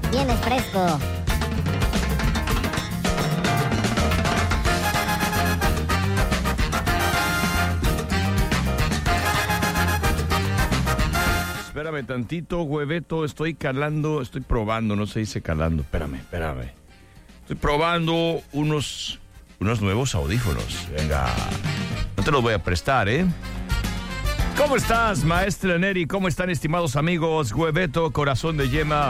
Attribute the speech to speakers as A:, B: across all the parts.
A: Vienes fresco.
B: Espérame tantito, hueveto, estoy probando, no se dice calando, espérame. Estoy probando unos nuevos audífonos, venga, no te los voy a prestar, ¿eh? ¿Cómo estás, maestra Neri? ¿Cómo están, estimados amigos? Hueveto, corazón de yema.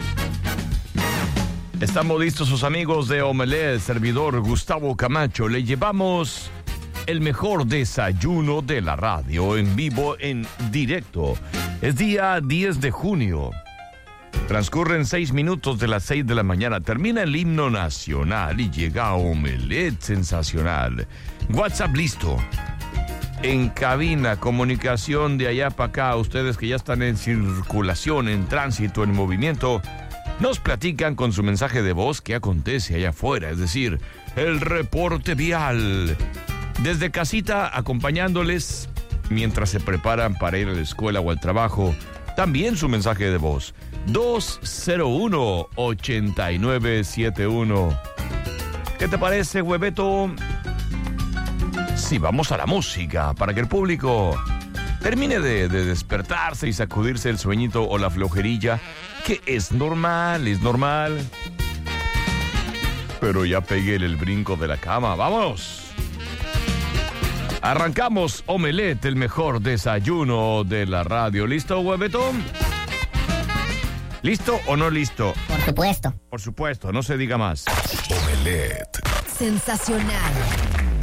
B: Estamos listos sus amigos de Omelet, servidor Gustavo Camacho. Le llevamos el mejor desayuno de la radio en vivo, en directo. Es día 10 de junio. Transcurren 6 minutos de las 6 de la mañana. Termina el himno nacional y llega Omelet sensacional. WhatsApp listo. En cabina, comunicación de allá para acá. Ustedes que ya están en circulación, en tránsito, en movimiento, nos platican con su mensaje de voz qué acontece allá afuera. Es decir, el reporte vial. Desde casita, acompañándoles mientras se preparan para ir a la escuela o al trabajo. También su mensaje de voz. 201-8971. ¿Qué te parece, hueveto? Sí, vamos a la música para que el público termine de despertarse y sacudirse el sueñito o la flojerilla, que es normal. Pero ya pegué el brinco de la cama. ¡Vámonos! Arrancamos Omelet, el mejor desayuno de la radio. ¿Listo, hueveto? ¿Listo o no listo?
A: Por supuesto.
B: Por supuesto, no se diga más.
C: Omelet.
D: Sensacional.